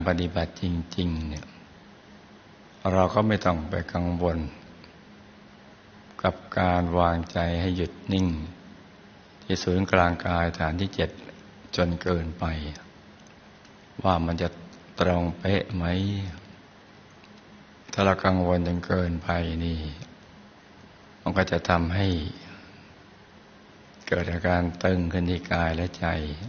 ปฏิบัติจริงๆเนี่ยเราก็ไม่ต้องไปกังวลกับการวางใจให้หยุดนิ่งที่ศูนย์กลางกายฐานที่7จนเกินไปว่ามันจะตรงเป๊ะไหมถ้าเรากังวลจนเกินไปนี่มันก็จะทำให้เกิดอาการตึงขึ้นที่กายและใจ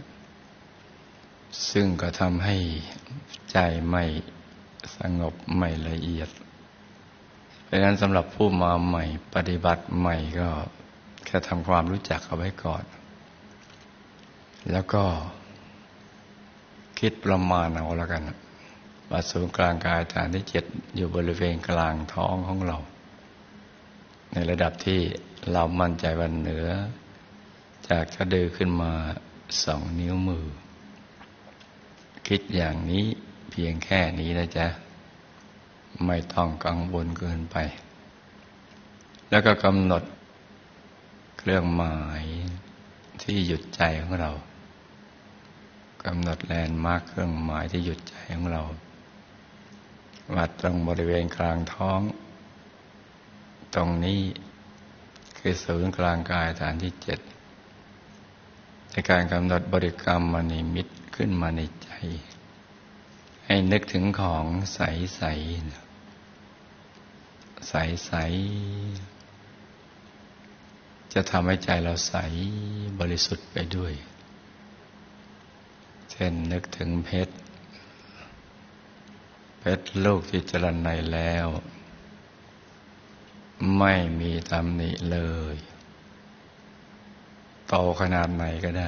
ซึ่งก็ทำให้ใจไม่สงบไม่ละเอียดเพราะฉะนั้นสำหรับผู้มาใหม่ปฏิบัติใหม่ก็แค่ทำความรู้จักเอาไว้ก่อนแล้วก็คิดประมาณเอาแล้วกันว่าศูนย์กลางกายฐานที่7อยู่บริเวณกลางท้องของเราในระดับที่เรามั่นใจว่าเหนือจากสะดือขึ้นมา2 นิ้วมือคิดอย่างนี้เพียงแค่นี้นะจ๊ะไม่ต้องกังวลเกินไปแล้วก็กำหนดเครื่องหมายที่หยุดใจของเรากำหนดแลนด์มาร์คเครื่องหมายที่หยุดใจของเราวัดตรงบริเวณกลางท้องตรงนี้คือศูนย์กลางกายฐานที่7ในการกำหนดบริกรรมมนิมิตขึ้นมาในใจให้นึกถึงของใสใสใสใสจะทำให้ใจเราใสบริสุทธิ์ไปด้วยเช่นนึกถึงเพชรลูกที่เจริญในแล้วไม่มีตำหนิเลยโตขนาดไหนก็ได้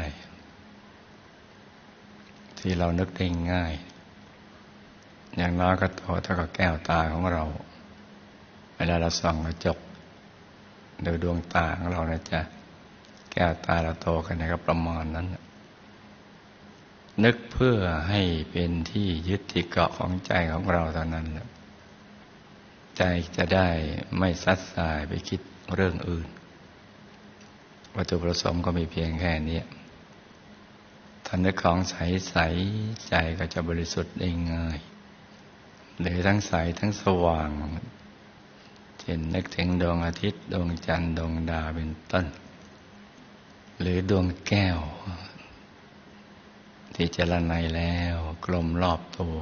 ที่เรานึกได้ง่ายอย่างน้อยก็โตเท่ากับแก้วตาของเราเวลาเราส่องกระจกดูดวงตาของเรานะจ๊ะแก้วตาเราโตขนาดก็ประมาณนั้นนึกเพื่อให้เป็นที่ยึดที่เกาะของใจของเราเท่านั้นใจจะได้ไม่ซัดสายไปคิดเรื่องอื่นวัตถุประสงค์ก็มีเพียงแค่นี้ถ้านึกของใสๆใจก็จะบริสุทธิ์ได้ง่ายหรือทั้งใสทั้งสว่างเช่นนึกถึงดวงอาทิตย์ดวงจันทร์ดวงดาวเป็นต้นหรือดวงแก้วที่เจริญในแล้วกลมรอบตัว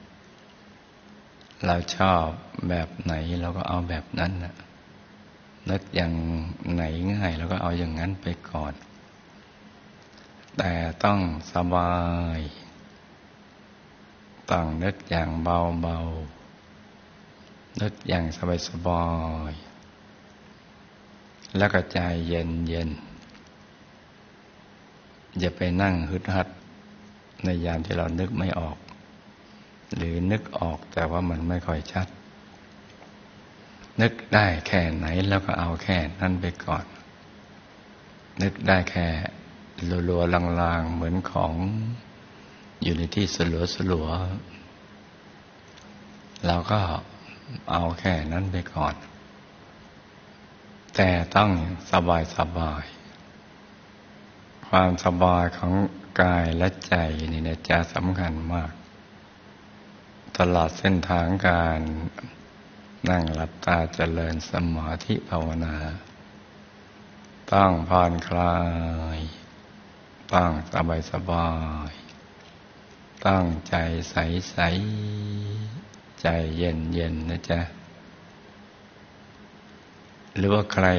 เราชอบแบบไหนเราก็เอาแบบนั้นนะนึกอย่างไหนง่ายเราก็เอาอย่างนั้นไปก่อนแต่ต้องสบายต้องนึกอย่างเบาๆนึกอย่างสบายๆแล้วก็ใจเย็นอย่าไปนั่งฮึดฮัดในยามที่เรานึกไม่ออกหรือนึกออกแต่ว่ามันไม่ค่อยชัดนึกได้แค่ไหนแล้วก็เอาแค่นั้นไปก่อนนึกได้แค่ลัวๆลางๆเหมือนของอยู่ในที่สลัวเราก็เอาแค่นั้นไปก่อนแต่ต้องสบายความสบายของกายและใจนี่นะจะสำคัญมากตลอดเส้นทางการนั่งหลับตาเจริญสมาธิภาวนาต้องผ่อนคลายต้องสบายต้องใจใสใจเย็นนะจ๊ะหรือว่าใคร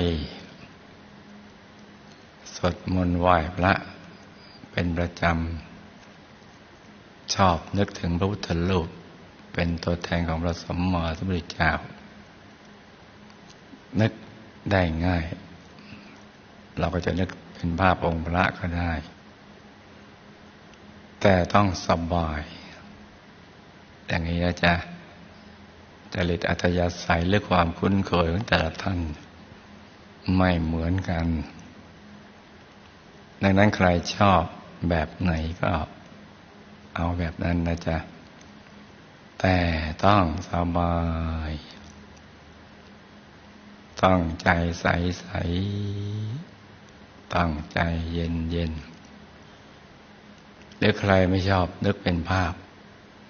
สวดมนต์ไหว้พระเป็นประจำชอบนึกถึงพระพุทธรูปเป็นตัวแทนของพระสัมมาสัมพุทธเจ้านึกได้ง่ายเราก็จะนึกเป็นภาพองค์พระก็ได้แต่ต้องสบายอย่างนี้นะจ๊ะจริตอัธยาศัยหรือความคุ้นเคยของแต่ละท่านไม่เหมือนกันดังนั้นใครชอบแบบไหนก็เอาแบบนั้นนะจ๊ะแต่ต้องสบายต้องใจใสต้องใจเย็นหรือใครไม่ชอบนึกเป็นภาพ